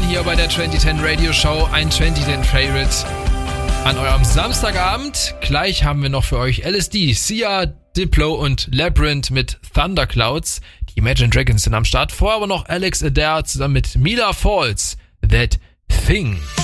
hier bei der 2010 Radio Show, ein 2010 Favorite an eurem Samstagabend. Gleich haben wir noch für euch LSD, Sia, Diplo und Labyrinth mit Thunderclouds. Die Imagine Dragons sind am Start. Vorher aber noch Alex Adair zusammen mit Mila Falls, That Thing.